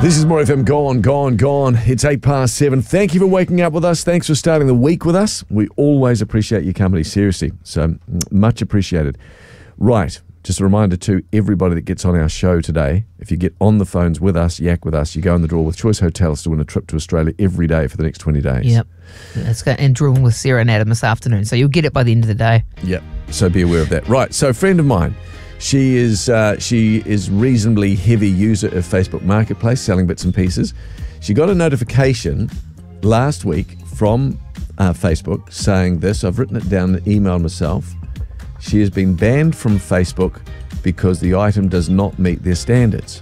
This is More FM. Gone. It's 7:08. Thank you for waking up with us. Thanks for starting the week with us. We always appreciate your company, seriously. So much appreciated. Right. Just a reminder to everybody that gets on our show today, if you get on the phones with us, yak with us, you go in the draw with Choice Hotels to win a trip to Australia every day for the next 20 days. Yep. That's good. And drawing with Sarah and Adam this afternoon. So you'll get it by the end of the day. Yep. So be aware of that. Right. So a friend of mine, she is reasonably heavy user of Facebook Marketplace, selling bits and pieces. She got a notification last week from Facebook saying this. I've written it down and emailed myself. She has been banned from Facebook because the item does not meet their standards.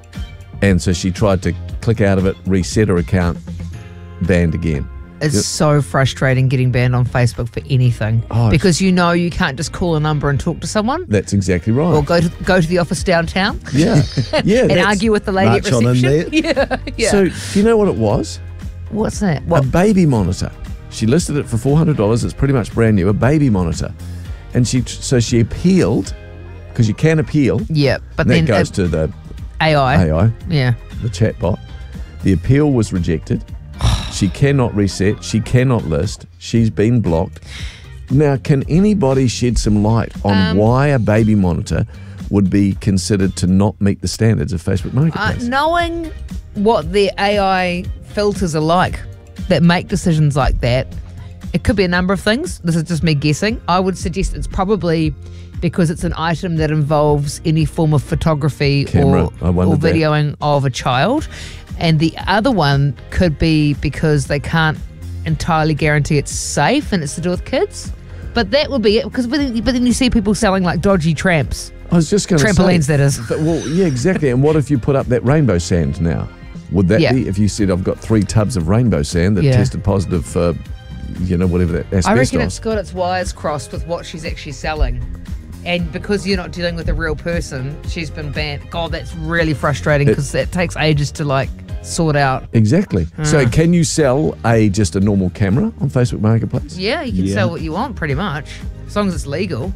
And so she tried to click out of it, reset her account, banned again. It's so frustrating getting banned on Facebook for anything because you can't just call a number and talk to someone. That's exactly right. Or go to the office downtown. Yeah. And argue with the lady at reception. Yeah. So do you know what it was? What's that? A baby monitor. She listed it for $400. It's pretty much brand new. A baby monitor. And she appealed, because you can appeal. Yeah, but then then it goes to the AI. Yeah. The chatbot. The appeal was rejected. She cannot reset. She cannot list. She's been blocked. Now, can anybody shed some light on why a baby monitor would be considered to not meet the standards of Facebook Marketplace? Knowing what the AI filters are like that make decisions like that, it could be a number of things. This is just me guessing. I would suggest it's probably because it's an item that involves any form of photography or videoing of a child. And the other one could be because they can't entirely guarantee it's safe and it's to do with kids. But that would be it, because but then you see people selling like dodgy tramps. I was just going to say. Trampolines, that is. But, well, yeah, exactly. And what if you put up that rainbow sand now? Would that be, if you said I've got 3 tubs of rainbow sand that tested positive for, whatever that asbestos? I reckon it's got its wires crossed with what she's actually selling. And because you're not dealing with a real person, she's been banned. God, that's really frustrating because that takes ages to sort out. Exactly. So can you sell just a normal camera on Facebook Marketplace? Yeah, you can sell what you want pretty much, as long as it's legal.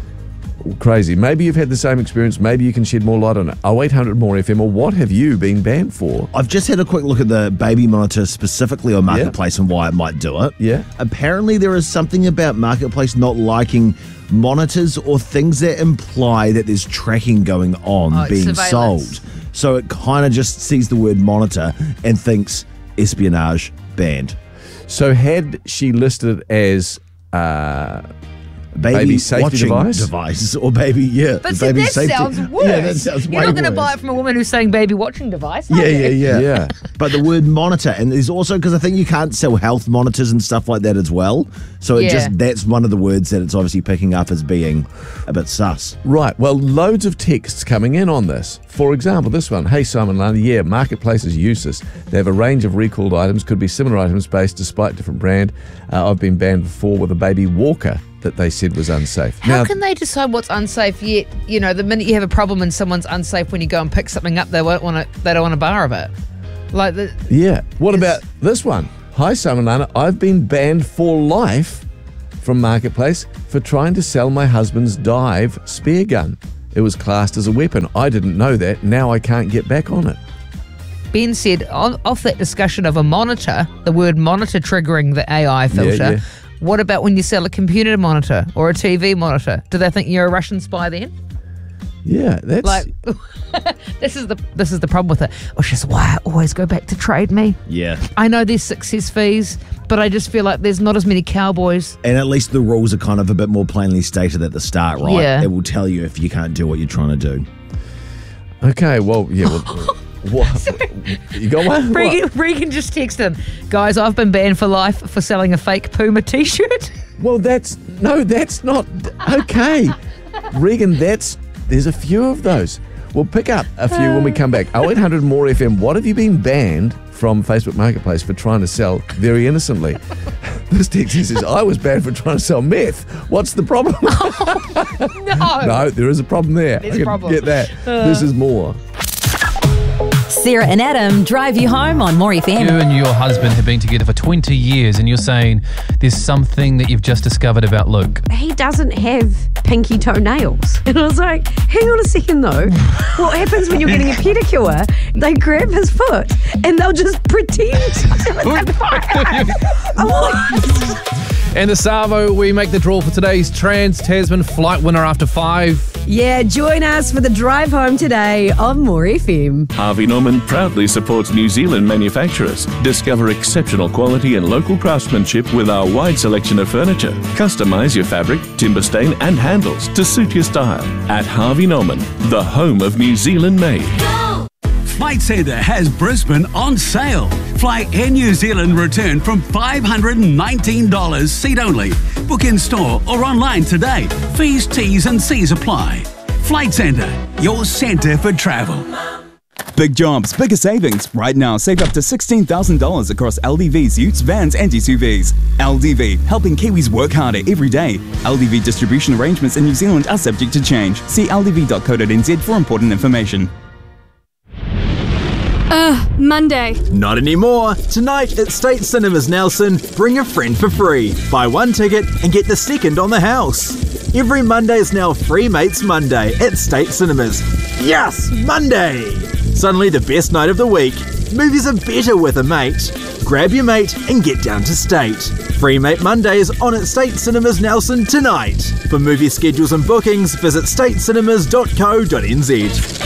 Crazy. Maybe you've had the same experience. Maybe you can shed more light on it. 0800 More FM, or what have you been banned for? I've just had a quick look at the baby monitor specifically on Marketplace and why it might do it. Yeah. Apparently there is something about Marketplace not liking monitors or things that imply that there's tracking going on being sold. So it kind of just sees the word monitor and thinks espionage banned. So had she listed it as baby safety device or baby, But baby that safety. Sounds worse. Yeah, that sounds way You're not going to worse. buy it from a woman who's saying baby watching device. Yeah. But the word monitor, and there's also, because I think you can't sell health monitors and stuff like that as well. So that's one of the words that it's obviously picking up as being a bit sus. Right. Well, loads of texts coming in on this. For example, this one. Hey, Simon Lana. Yeah, Marketplace is useless. They have a range of recalled items. Could be similar items based despite different brand. I've been banned before with a baby walker that they said was unsafe. How can they decide what's unsafe yet? The minute you have a problem and someone's unsafe, when you go and pick something up, they don't want a bar of it. What about this one? Hi, Simon Lana. I've been banned for life from Marketplace for trying to sell my husband's dive spear gun. It was classed as a weapon. I didn't know that. Now I can't get back on it. Ben said, off that discussion of a monitor, the word monitor triggering the AI filter, what about when you sell a computer monitor or a TV monitor? Do they think you're a Russian spy then? Yeah, that's this is the problem with it. Which is why I always go back to Trade Me. Yeah. I know there's success fees, but I just feel like there's not as many cowboys. And at least the rules are kind of a bit more plainly stated at the start, right? Yeah. It will tell you if you can't do what you're trying to do. Okay, well, yeah. What? You got one? Regan just texted him, guys, I've been banned for life for selling a fake Puma t-shirt. Well, that's not okay. Regan, there's a few of those. We'll pick up a few when we come back. 0800 More FM, what have you been banned from Facebook Marketplace for trying to sell very innocently? This text says, I was banned for trying to sell meth. What's the problem? No. No, there is a problem there. There's a problem. Get that. This is more. Sarah and Adam drive you home on More FM. You and your husband have been together for 20 years and you're saying there's something that you've just discovered about Luke. He doesn't have pinky toenails. And I was like, hang on a second though. What happens when you're getting a pedicure? They grab his foot and they'll just pretend. And the Savo, we make the draw for today's Trans-Tasman flight winner after 5. Yeah, join us for the drive home today on More FM. Harvey Norman proudly supports New Zealand manufacturers. Discover exceptional quality and local craftsmanship with our wide selection of furniture. Customise your fabric, timber stain and handles to suit your style. At Harvey Norman, the home of New Zealand made. Flight Centre has Brisbane on sale. Fly Air New Zealand return from $519 seat only. Book in store or online today. Fees, T's and C's apply. Flight Centre, your centre for travel. Big jobs, bigger savings. Right now, save up to $16,000 across LDV's utes, vans and SUVs. LDV, helping Kiwis work harder every day. LDV distribution arrangements in New Zealand are subject to change. See ldv.co.nz for important information. Monday. Not anymore. Tonight at State Cinemas Nelson, bring a friend for free. Buy one ticket and get the second on the house. Every Monday is now Free Mates Monday at State Cinemas. Yes, Monday! Suddenly the best night of the week. Movies are better with a mate. Grab your mate and get down to State. Free Mate Monday is on at State Cinemas Nelson tonight. For movie schedules and bookings, visit statecinemas.co.nz.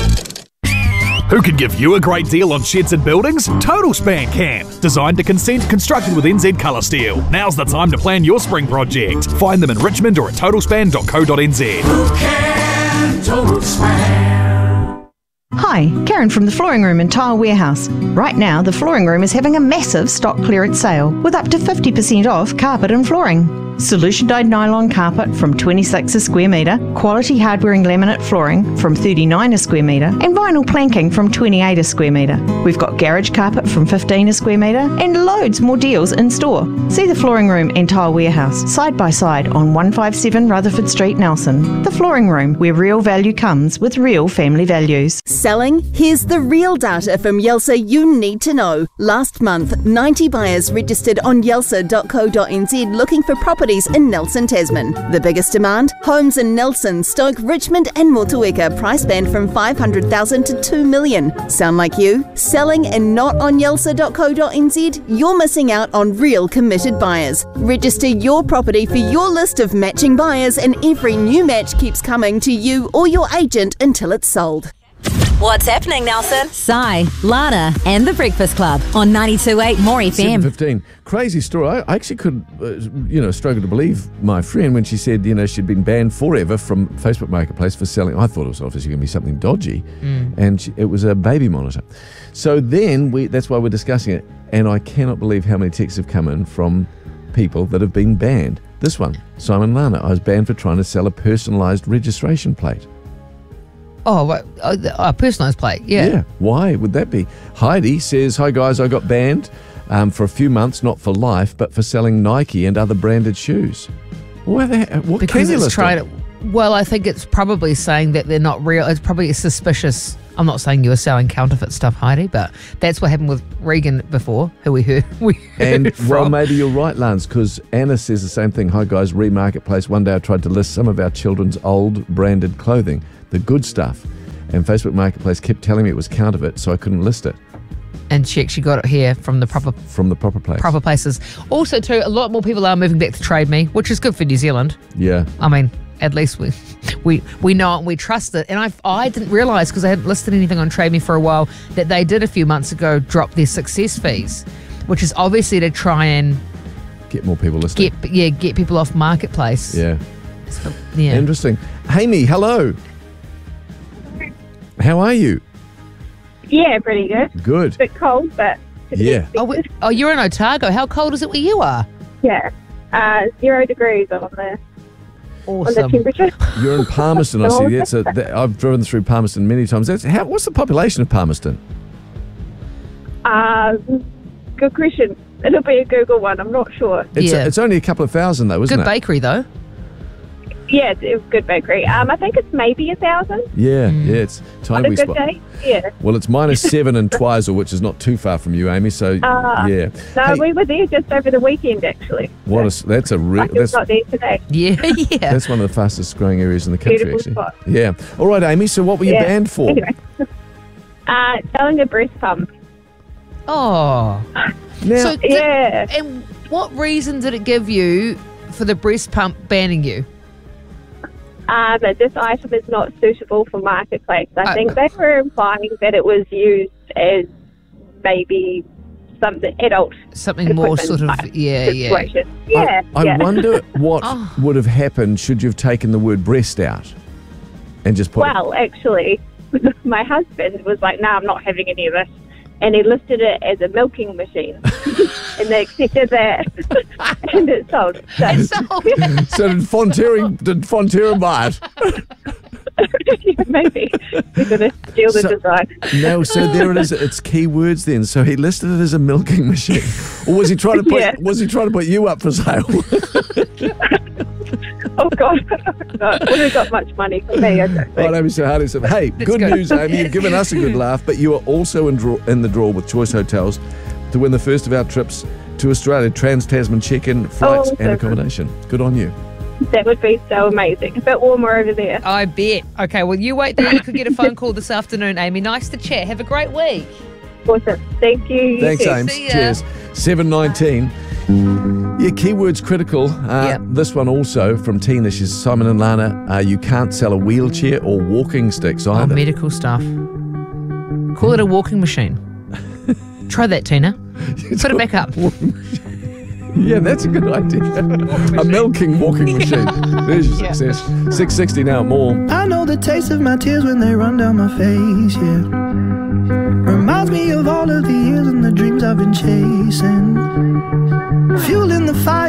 Who can give you a great deal on sheds and buildings? Total Span can. Designed to consent, constructed with NZ Colour Steel. Now's the time to plan your spring project. Find them in Richmond or at totalspan.co.nz. Who can Total Span? Hi, Karen from the Flooring Room and Tile Warehouse. Right now, the Flooring Room is having a massive stock clearance sale with up to 50% off carpet and flooring. Solution dyed nylon carpet from 26 a square metre, quality hard wearing laminate flooring from 39 a square metre, and vinyl planking from 28 a square metre. We've got garage carpet from 15 a square metre and loads more deals in store. See the Flooring Room and Tile Warehouse side by side on 157 Rutherford Street, Nelson. The Flooring Room, where real value comes with real family values. Selling? Here's the real data from Yelsa you need to know. Last month, 90 buyers registered on yelsa.co.nz looking for properties in Nelson, Tasman. The biggest demand? Homes in Nelson, Stoke, Richmond and Motueka, price band from $500,000 to $2 million. Sound like you? Selling and not on yelsa.co.nz? You're missing out on real committed buyers. Register your property for your list of matching buyers and every new match keeps coming to you or your agent until it's sold. What's happening, Nelson? Sai, Lana, and The Breakfast Club on 92.8 More FM. 7:15. Crazy story. I actually could, struggle to believe my friend when she said, she'd been banned forever from Facebook Marketplace for selling. I thought it was obviously going to be something dodgy, and it was a baby monitor. So then that's why we're discussing it, and I cannot believe how many texts have come in from people that have been banned. This one, Simon Lana, I was banned for trying to sell a personalised registration plate. Oh, a personalised plate, yeah. Why would that be? Heidi says, hi guys, I got banned for a few months, not for life, but for selling Nike and other branded shoes. What because it's trying to. Well, I think it's probably saying that they're not real. It's probably suspicious. I'm not saying you were selling counterfeit stuff, Heidi, but that's what happened with Regan before, who we heard and from. Well, maybe you're right, Lance, because Anna says the same thing. Hi guys, Remarketplace. One day I tried to list some of our children's old branded clothing, the good stuff, and Facebook Marketplace kept telling me it was counterfeit, so I couldn't list it. And she actually got it here from the proper place. Proper places. Also, too, a lot more people are moving back to Trade Me, which is good for New Zealand. Yeah. I mean, at least we know it and we trust it. And I didn't realise, because I hadn't listed anything on Trade Me for a while, that they did a few months ago drop their success fees, which is obviously to try and get more people listing. Get people off Marketplace. Yeah. So, yeah. Interesting. Amy, hello. How are you? Yeah, pretty good. Good. A bit cold, but... Yeah. Oh, you're in Otago. How cold is it where you are? Yeah. 0 degrees on the Awesome. temperature. You're in Palmerston, I see. I've driven through Palmerston many times. What's the population of Palmerston? Good question. It'll be a Google one. I'm not sure. It's only a couple of thousand, though, isn't it? Good bakery, though. Yeah, it's a good bakery. I think it's maybe 1,000. Yeah, it's tiny On a wee good spot. day. Yeah. Well, it's -7 in Twizel, which is not too far from you, Amy. So yeah. No, Hey, we were there just over the weekend, actually. that's a Like that's it's not there today. Yeah. that's one of the fastest growing areas in the country, Beautiful actually. spot. Yeah. All right, Amy. So what were you banned for? Anyway. Selling a breast pump. Oh. Now, And what reason did it give you for the breast pump banning you? That this item is not suitable for marketplace. I think they were implying that it was used as maybe something adult. Something more equipment sort of, type yeah. situation. Yeah. I wonder what Oh. would have happened should you have taken the word breast out and just put Well, actually, my husband was like, "No, I'm not having any of this," and he listed it as a milking machine, and they accepted that, and it sold. So, So did Fonterra buy it? maybe we're going to steal the design. No, so there it is. It's keywords then. So he listed it as a milking machine, or was he trying to put? Yeah. Was he trying to put you up for sale? Oh God, no, wouldn't have got much money from me. I don't think. Right, Amy, so Hardy said, hey, good news, Amy. You've given us a good laugh, but you are also in the draw with Choice Hotels to win the first of our trips to Australia, Trans-Tasman check-in, flights and accommodation. Good on you. That would be so amazing. A bit warmer over there. I bet. Okay, well, you wait there. You could get a phone call this afternoon, Amy. Nice to chat. Have a great week. Awesome. Thank you. You Thanks, too. Ames. See ya. Cheers. 7:19. Yeah, keywords critical. This one also from Tina. She's Simon and Lana. You can't sell a wheelchair or walking sticks either. Medical stuff. Call it a walking machine. Try that, Tina. Put it back up. Yeah, that's a good idea. A milking walking machine. There's your success. 6:60 now. More. I know the taste of my tears when they run down my face, yeah. Reminds me of all of the years and the dreams I've been chasing. Fueling the fire.